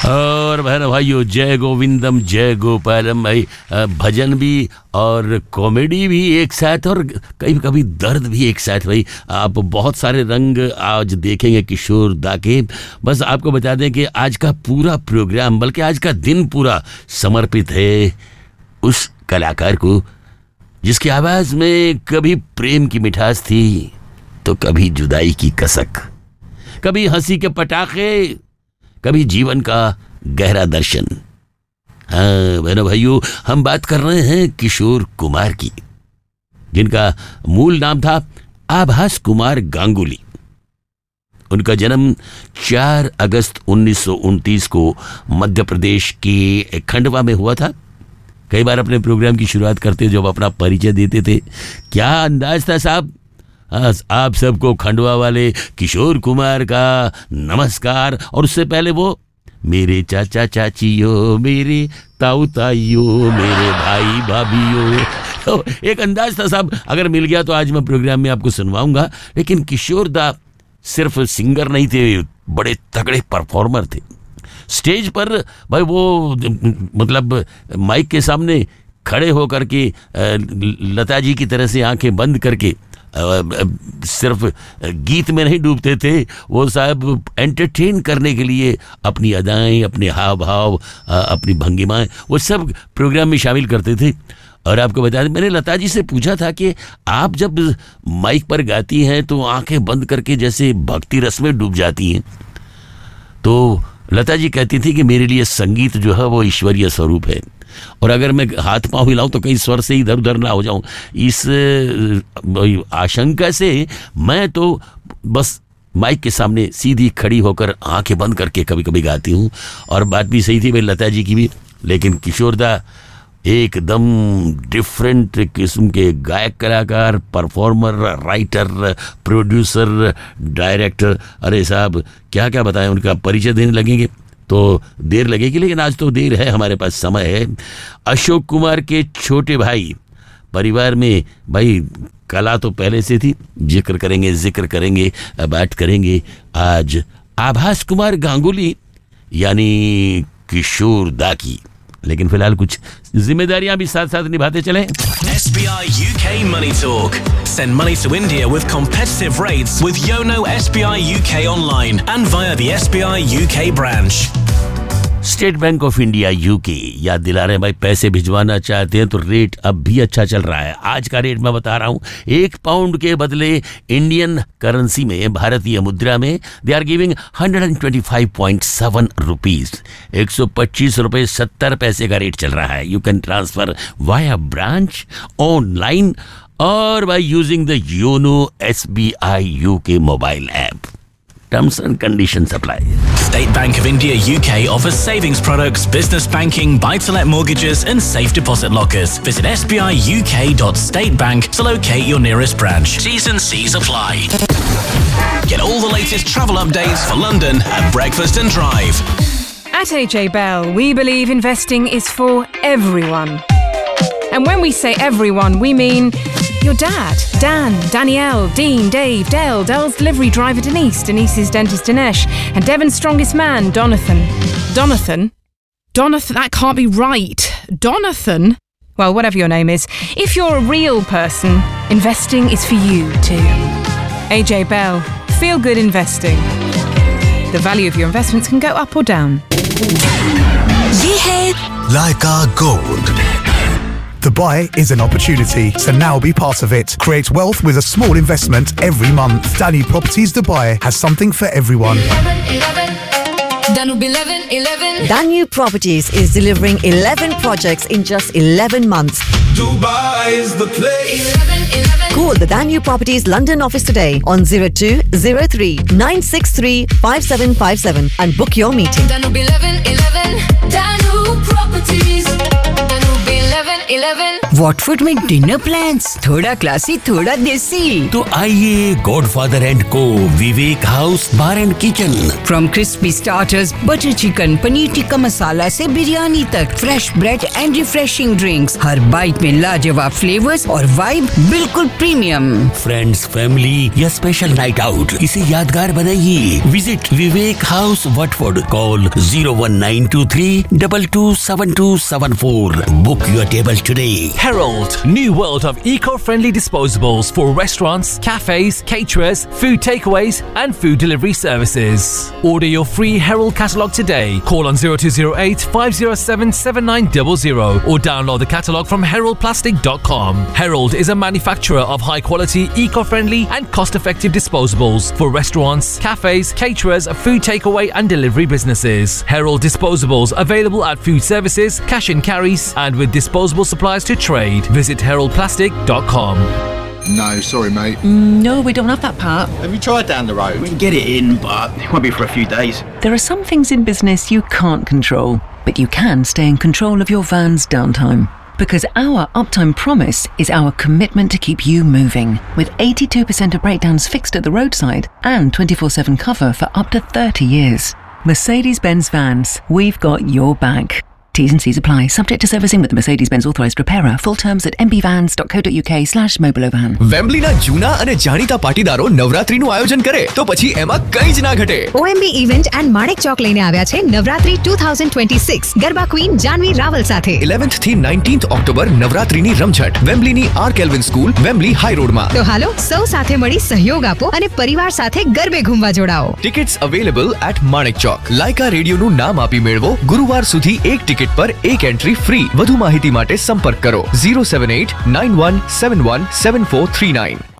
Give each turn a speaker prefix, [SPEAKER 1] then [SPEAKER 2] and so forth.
[SPEAKER 1] और बहन भाइयों, जय गोविंदम जय गोपालम। भाई भजन भी और कॉमेडी भी एक साथ और कभी कभी दर्द भी एक साथ। भाई आप बहुत सारे रंग आज देखेंगे किशोर दा के। बस आपको बता दें कि आज का पूरा प्रोग्राम, बल्कि आज का दिन पूरा समर्पित है उस कलाकार को जिसकी आवाज में कभी प्रेम की मिठास थी तो कभी जुदाई की कसक, कभी हंसी के पटाखे, कभी जीवन का गहरा दर्शन। हाँ बहनों भाइयों, हम बात कर रहे हैं किशोर कुमार की, जिनका मूल नाम था आभास कुमार गांगुली। उनका जन्म 4 अगस्त 1929 को मध्य प्रदेश के खंडवा में हुआ था। कई बार अपने प्रोग्राम की शुरुआत करते जब अपना परिचय देते थे, क्या अंदाज था साहब। आप सबको खंडवा वाले किशोर कुमार का नमस्कार। और उससे पहले वो मेरे चाचा चाचियों, मेरे ताऊ ताइयों, मेरे भाई भाभीयों, तो एक अंदाज था साहब। अगर मिल गया तो आज मैं प्रोग्राम में आपको सुनवाऊंगा। लेकिन किशोर दा सिर्फ सिंगर नहीं थे, बड़े तगड़े परफॉर्मर थे। स्टेज पर भाई वो मतलब माइक के सामने खड़े होकर के लता जी की तरह से आंखें बंद करके सिर्फ गीत में नहीं डूबते थे। वो साहब एंटरटेन करने के लिए अपनी अदाएं, अपने हाव भाव, अपनी भंगिमाएं, वो सब प्रोग्राम में शामिल करते थे। और आपको बता दें, मैंने लता जी से पूछा था कि आप जब माइक पर गाती हैं तो आंखें बंद करके जैसे भक्ति रस में डूब जाती हैं। तो लता जी कहती थी कि मेरे लिए संगीत जो है वो ईश्वरीय स्वरूप है, और अगर मैं हाथ पांव हिलाऊं तो कहीं स्वर से इधर उधर ना हो जाऊं, इस आशंका से मैं तो बस माइक के सामने सीधी खड़ी होकर आंखें बंद करके कभी कभी गाती हूं। और बात भी सही थी भाई लता जी की भी। लेकिन किशोर दा एकदम डिफरेंट किस्म के गायक, कलाकार, परफॉर्मर, राइटर, प्रोड्यूसर, डायरेक्टर। अरे साहब क्या क्या बताएं, उनका परिचय देने लगेंगे तो देर लगेगी, लेकिन आज तो देर है, हमारे पास समय है। अशोक कुमार के छोटे भाई, परिवार में भाई कला तो पहले से थी, जिक्र करेंगे, बात करेंगे आज आभास कुमार गांगुली यानी किशोर दा की। लेकिन फिलहाल कुछ जिम्मेदारियां भी साथ साथ निभाते चलें।
[SPEAKER 2] SBI UK Money Talk. Send money to India with competitive rates with Yono SBI UK online and via the SBI UK branch.
[SPEAKER 1] State bank of India UK याद दिला रहे हैं भाई, पैसे भिजवाना चाहते हैं तो रेट अब भी अच्छा चल रहा है। आज का रेट मैं बता रहा हूं, 1 पाउंड के बदले इंडियन करेंसी में, भारतीय मुद्रा में दे आर गिविंग 125.7 रुपीज। 125 रुपए 70 पैसे का रेट चल रहा है। You can transfer via branch, online और by using the YONO SBI UK mobile app. Terms and conditions apply.
[SPEAKER 2] State Bank of India UK offers savings products, business banking, buy-to-let mortgages and safe deposit lockers. Visit sbiuk.statebank to locate your nearest branch. T's and C's apply. Get all the latest travel updates for London at Breakfast and Drive.
[SPEAKER 3] At AJ Bell, we believe investing is for everyone. And when we say everyone, we mean your dad, Dan, Danielle, Dean, Dave, Dell's delivery driver Denise, Denise's dentist Dinesh, and Devon's strongest man, Donathan. Donathan, that can't be right. Donathan? Well, whatever your name is, if you're a real person, investing is for you too. AJ Bell, feel good investing. The value of your investments can go up or down.
[SPEAKER 4] ये है
[SPEAKER 5] Leica Gold. Dubai is an opportunity, so now be part of it. Create wealth with a small investment every month. Danu Properties Dubai has something for everyone.
[SPEAKER 4] Danu Properties is delivering 11 projects in just 11 months.
[SPEAKER 6] Dubai is the place.
[SPEAKER 4] Call the Danu Properties London office today on 0203 963 5757 and book your meeting.
[SPEAKER 7] Danube 1111, Danu Properties, Danube 1111. Watford में dinner plans, थोड़ा classy थोड़ा देसी।
[SPEAKER 1] तो आइए godfather and को, विवेक house bar and kitchen.
[SPEAKER 7] From crispy starters, butter chicken, paneer tikka masala से बिरयानी तक, fresh bread and refreshing drinks, her bite में लाजवाब फ्लेवर्स और वाइब बिल्कुल प्रीमियम।
[SPEAKER 1] फ्रेंड्स, फैमिली या स्पेशल नाइट आउट, इसे यादगार बनाइए। Visit Vivek house Watford, call 01923 227274. Book your table today.
[SPEAKER 8] Herald, new world of eco-friendly disposables for restaurants, cafes, caterers, food takeaways and food delivery services. Order your free Herald catalogue today. Call on 0208 507 7900 or download the catalogue from heraldplastic.com. Herald is a manufacturer of high-quality, eco-friendly and cost-effective disposables for restaurants, cafes, caterers, food takeaway and delivery businesses. Herald disposables available at food services, cash and carries and with disposable suppliers to trade. Visit heraldplastic.com.
[SPEAKER 9] No, sorry mate.
[SPEAKER 10] No, we don't have that part.
[SPEAKER 9] Have you tried down the road?
[SPEAKER 10] We can get it in, but it won't be for a few days.
[SPEAKER 11] There are some things in business you can't control, but you can stay in control of your van's downtime. Because our uptime promise is our commitment to keep you moving. With 82% of breakdowns fixed at the roadside and 24/7 cover for up to 30 years. Mercedes-Benz Vans, we've got your back. T's and C's apply. Subject to servicing with the Mercedes-Benz authorised repairer. Full terms at mbvans.co.uk/mobilovan.
[SPEAKER 12] વેમ્બલીના જૂના અને જાણીતા પાટીદારો નવરાત્રીનું આયોજન કરે તો પછી એમાં કંઈ જ ના ઘટે.
[SPEAKER 13] OMB event and Manek Chowk લઈને આવ્યા છે નવરાત્રી 2026 ગરબા ક્વીન જાનવી રાવલ સાથે
[SPEAKER 12] 11th થી 19th ઓક્ટોબર નવરાત્રીની રમઝટ વેમ્બલીની R kelvin school Wembley high રોડમાં.
[SPEAKER 13] તો હાલો સૌ સાથે મળી સહયોગ આપો અને પરિવાર સાથે ગરબે ઘૂમવા જોડાઓ.
[SPEAKER 12] Tickets available at Manek Chowk. Lyka રેડિયોનું નામ આપી મેળવો. ગુરુવાર સુધી એક ટિકિટ पर एक एंट्री फ्री. વધુ માહિતી માટે સંપર્ક કરો 078 9171 7439.